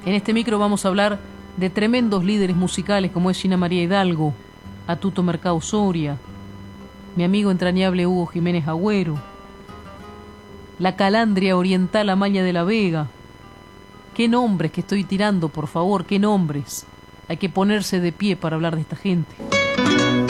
En este micro vamos a hablar de tremendos líderes musicales como es Gina María Hidalgo, Atuto Mercado Soria, mi amigo entrañable Hugo Jiménez Agüero, la calandria oriental Amaña de la Vega. ¿Qué nombres que estoy tirando, por favor? ¿Qué nombres? Hay que ponerse de pie para hablar de esta gente.